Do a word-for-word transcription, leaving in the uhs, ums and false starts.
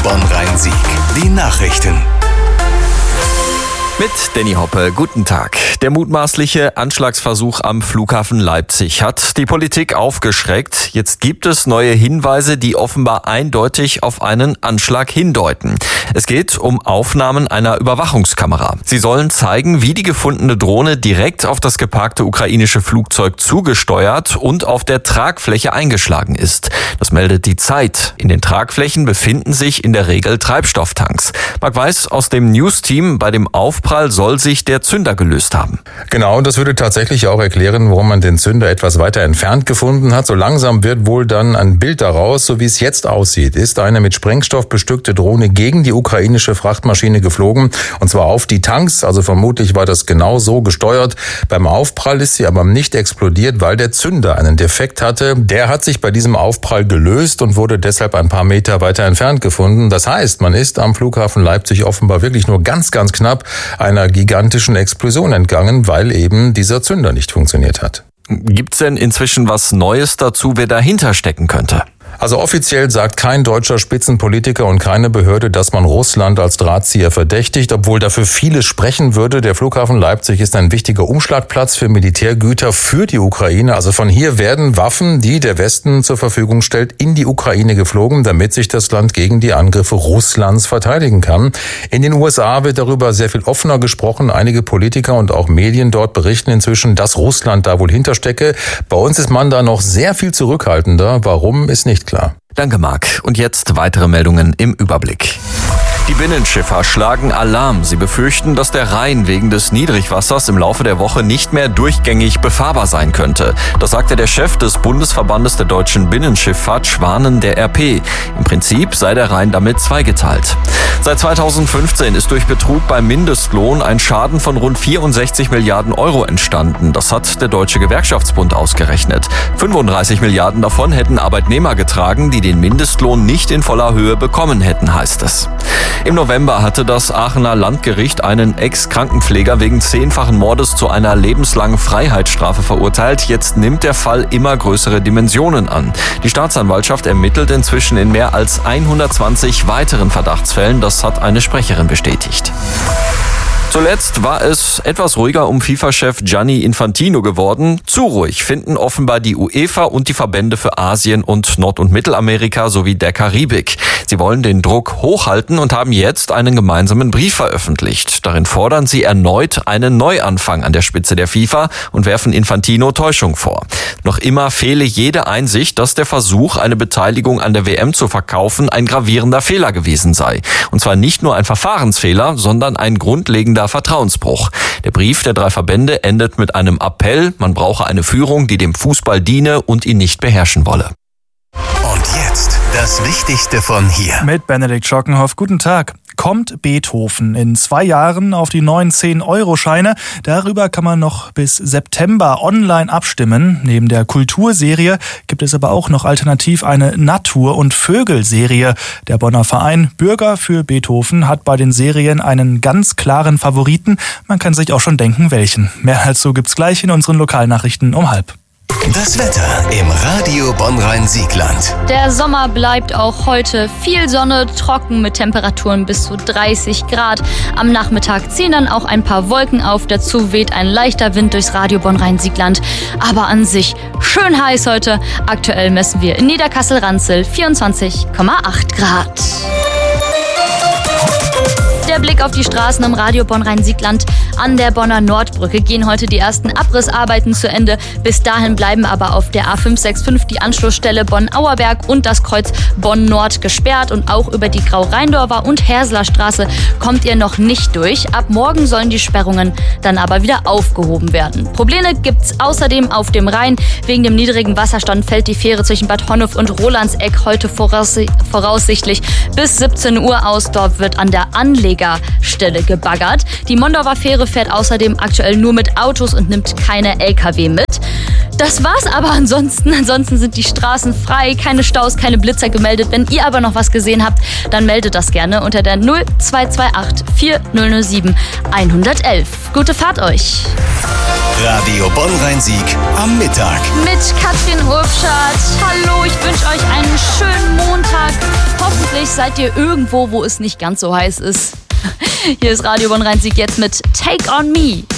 Bonn-Rhein-Sieg. Die Nachrichten. Mit Danny Hoppe, guten Tag. Der mutmaßliche Anschlagsversuch am Flughafen Leipzig hat die Politik aufgeschreckt. Jetzt gibt es neue Hinweise, die offenbar eindeutig auf einen Anschlag hindeuten. Es geht um Aufnahmen einer Überwachungskamera. Sie sollen zeigen, wie die gefundene Drohne direkt auf das geparkte ukrainische Flugzeug zugesteuert und auf der Tragfläche eingeschlagen ist. Das meldet die Zeit. In den Tragflächen befinden sich in der Regel Treibstofftanks. Marc Weiß aus dem News-Team: Bei dem Aufprall soll sich der Zünder gelöst haben. Genau, und das würde tatsächlich auch erklären, warum man den Zünder etwas weiter entfernt gefunden hat. So langsam wird wohl dann ein Bild daraus, so wie es jetzt aussieht. Ist eine mit Sprengstoff bestückte Drohne gegen die ukrainische Frachtmaschine geflogen, und zwar auf die Tanks. Also vermutlich war das genau so gesteuert. Beim Aufprall ist sie aber nicht explodiert, weil der Zünder einen Defekt hatte. Der hat sich bei diesem Aufprall gelöst und wurde deshalb ein paar Meter weiter entfernt gefunden. Das heißt, man ist am Flughafen Leipzig offenbar wirklich nur ganz, ganz knapp einer gigantischen Explosion entgangen, weil eben dieser Zünder nicht funktioniert hat. Gibt's denn inzwischen was Neues dazu, wer dahinter stecken könnte? Also offiziell sagt kein deutscher Spitzenpolitiker und keine Behörde, dass man Russland als Drahtzieher verdächtigt, obwohl dafür vieles sprechen würde. Der Flughafen Leipzig ist ein wichtiger Umschlagplatz für Militärgüter für die Ukraine. Also von hier werden Waffen, die der Westen zur Verfügung stellt, in die Ukraine geflogen, damit sich das Land gegen die Angriffe Russlands verteidigen kann. In den U S A wird darüber sehr viel offener gesprochen. Einige Politiker und auch Medien dort berichten inzwischen, dass Russland da wohl hinterstecke. Bei uns ist man da noch sehr viel zurückhaltender. Warum, ist nicht klar. Danke, Marc. Und jetzt weitere Meldungen im Überblick. Die Binnenschiffer schlagen Alarm. Sie befürchten, dass der Rhein wegen des Niedrigwassers im Laufe der Woche nicht mehr durchgängig befahrbar sein könnte. Das sagte der Chef des Bundesverbandes der deutschen Binnenschifffahrt, Schwanen, der R P. Im Prinzip sei der Rhein damit zweigeteilt. Seit zweitausendfünfzehn ist durch Betrug beim Mindestlohn ein Schaden von rund vierundsechzig Milliarden Euro entstanden. Das hat der Deutsche Gewerkschaftsbund ausgerechnet. fünfunddreißig Milliarden davon hätten Arbeitnehmer getragen, die den Mindestlohn nicht in voller Höhe bekommen hätten, heißt es. Im November hatte das Aachener Landgericht einen Ex-Krankenpfleger wegen zehnfachen Mordes zu einer lebenslangen Freiheitsstrafe verurteilt. Jetzt nimmt der Fall immer größere Dimensionen an. Die Staatsanwaltschaft ermittelt inzwischen in mehr als hundertzwanzig weiteren Verdachtsfällen. Das hat eine Sprecherin bestätigt. Zuletzt war es etwas ruhiger um FIFA-Chef Gianni Infantino geworden. Zu ruhig finden offenbar die UEFA und die Verbände für Asien und Nord- und Mittelamerika sowie der Karibik. Sie wollen den Druck hochhalten und haben jetzt einen gemeinsamen Brief veröffentlicht. Darin fordern sie erneut einen Neuanfang an der Spitze der FIFA und werfen Infantino Täuschung vor. Noch immer fehle jede Einsicht, dass der Versuch, eine Beteiligung an der W M zu verkaufen, ein gravierender Fehler gewesen sei. Und zwar nicht nur ein Verfahrensfehler, sondern ein grundlegender Vertrauensbruch. Der Brief der drei Verbände endet mit einem Appell, man brauche eine Führung, die dem Fußball diene und ihn nicht beherrschen wolle. Und jetzt das Wichtigste von hier. Mit Benedikt Schockenhoff, guten Tag. Kommt Beethoven in zwei Jahren auf die neuen zehn-Euro-Scheine? Darüber kann man noch bis September online abstimmen. Neben der Kulturserie gibt es aber auch noch alternativ eine Natur- und Vögelserie. Der Bonner Verein Bürger für Beethoven hat bei den Serien einen ganz klaren Favoriten. Man kann sich auch schon denken, welchen. Mehr dazu gibt's gleich in unseren Lokalnachrichten um halb. Das Wetter im Radio Bonn-Rhein-Siegland. Der Sommer bleibt auch heute. Viel Sonne, trocken mit Temperaturen bis zu dreißig Grad. Am Nachmittag ziehen dann auch ein paar Wolken auf. Dazu weht ein leichter Wind durchs Radio Bonn-Rhein-Siegland. Aber an sich schön heiß heute. Aktuell messen wir in Niederkassel-Ranzel vierundzwanzig Komma acht Grad. Der Blick auf die Straßen im Radio Bonn-Rhein-Siegland. An der Bonner Nordbrücke gehen heute die ersten Abrissarbeiten zu Ende. Bis dahin bleiben aber auf der A fünf sechs fünf die Anschlussstelle Bonn-Auerberg und das Kreuz Bonn-Nord gesperrt. Und auch über die Grau-Rheindorfer und Hersler Straße kommt ihr noch nicht durch. Ab morgen sollen die Sperrungen dann aber wieder aufgehoben werden. Probleme gibt's außerdem auf dem Rhein. Wegen dem niedrigen Wasserstand fällt die Fähre zwischen Bad Honnef und Rolandseck heute voraussichtlich bis siebzehn Uhr aus. Dort wird an der Anlegerstelle gebaggert. Die Mondorfer Fähre fährt außerdem aktuell nur mit Autos und nimmt keine L K W mit. Das war's aber ansonsten. Ansonsten sind die Straßen frei, keine Staus, keine Blitzer gemeldet. Wenn ihr aber noch was gesehen habt, dann meldet das gerne unter der null zwei zwei acht vier null null sieben eins eins eins. Gute Fahrt euch. Radio Bonn-Rhein-Sieg am Mittag. Mit Katrin Hofschat. Hallo, ich wünsche euch einen schönen Montag. Hoffentlich seid ihr irgendwo, wo es nicht ganz so heiß ist. Hier ist Radio Bonn-Rhein-Sieg jetzt mit Take on Me.